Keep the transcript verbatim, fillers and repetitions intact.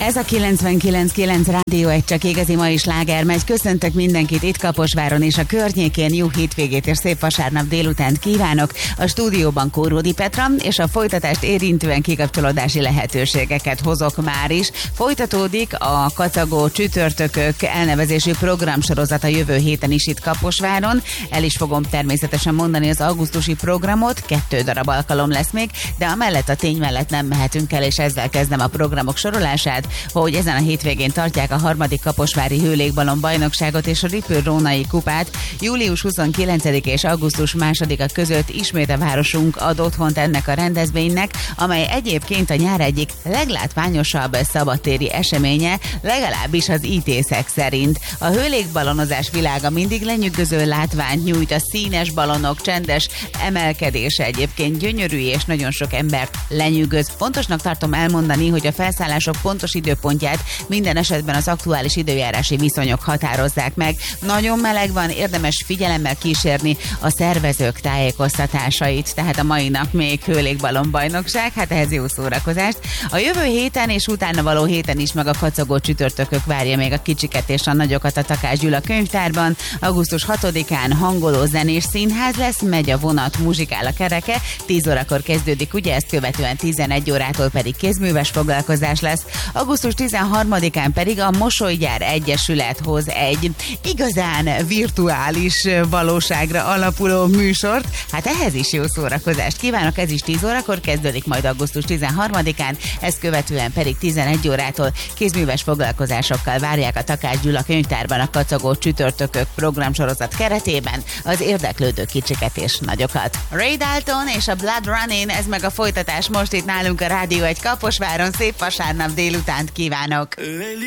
Ez a kilencvenkilenc kilenc Rádió egy csak igazi mai sláger megy. Köszöntök mindenkit itt Kaposváron és a környékén. Jó hétvégét és szép vasárnap délutánt kívánok. A stúdióban Kóródi Petra, és a folytatást érintően kikapcsolódási lehetőségeket hozok már is. Folytatódik a Kacagó csütörtökök elnevezésű programsorozata jövő héten is itt Kaposváron. El is fogom természetesen mondani az augusztusi programot, kettő darab alkalom lesz még, de amellett a tény mellett nem mehetünk el, és ezzel kezdem a programok sorolását, hogy ezen a hétvégén tartják a harmadik kaposvári hőlégballon bajnokságot és a Ripple-Rónai kupát. július huszonkilencedike és augusztus másodika között ismét a városunk ad otthont ennek a rendezvénynek, amely egyébként a nyár egyik leglátványosabb szabadtéri eseménye, legalábbis az ítészek szerint. A hőlégballonozás világa mindig lenyűgöző látványt nyújt, a színes ballonok csendes emelkedése egyébként gyönyörű és nagyon sok embert lenyűgöz. Fontosnak tartom elmondani, hogy a felszállások pontos időpontját minden esetben az aktuális időjárási viszonyok határozzák meg. Nagyon meleg van, érdemes figyelemmel kísérni a szervezők tájékoztatásait, tehát a mai nap még hőlégballon bajnokság, hát ehhez jó szórakozást. A jövő héten és utána való héten is meg a Kacagó csütörtökök várja még a kicsiket és a nagyokat a Takács Gyula könyvtárban. augusztus hatodikán hangoló zenés színház lesz, megy a vonat, muzsikál a kereke, tíz órakor kezdődik, ugye ezt követően tizenegy órától pedig kézműves foglalkozás lesz. augusztus tizenharmadikán pedig a Mosolygyár Egyesület hoz egy igazán virtuális valóságra alapuló műsort. Hát ehhez is jó szórakozást kívánok, ez is tíz órakor kezdődik majd augusztus tizenharmadikán, ezt követően pedig tizenegy órától kézműves foglalkozásokkal várják a Takács Gyula könyvtárban a Kacagó csütörtökök programsorozat keretében az érdeklődő kicsiket és nagyokat. Ray Dalton és a Blood Running, ez meg a folytatás most itt nálunk a Rádió egy Kaposváron. Szép vasárnap délutánt kívánok!